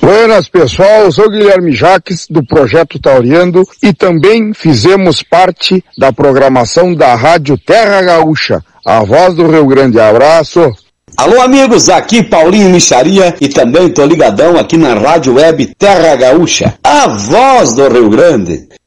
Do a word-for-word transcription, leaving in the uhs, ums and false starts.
Buenas, pessoal, eu sou Guilherme Jaques, do Projeto Tauriando, e também fizemos parte da programação da Rádio Terra Gaúcha, a voz do Rio Grande. Abraço! Alô, amigos, aqui Paulinho Micharia, e também tô ligadão aqui na Rádio Web Terra Gaúcha, a voz do Rio Grande.